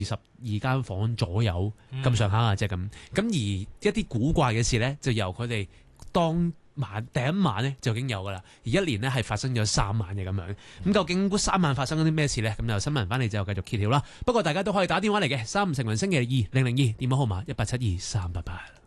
22間房左右咁上下啊，即係咁。咁而一啲古怪嘅事咧，就由佢哋當晚第一晚咧就已經有噶啦，而一年咧係發生咗3晚嘅咁樣。咁究竟嗰3晚發生咗啲咩事咧？咁就新聞翻嚟之後繼續揭曉啦。不過大家都可以打電話嚟嘅，3五成雲星期2 002電話號碼1872 388。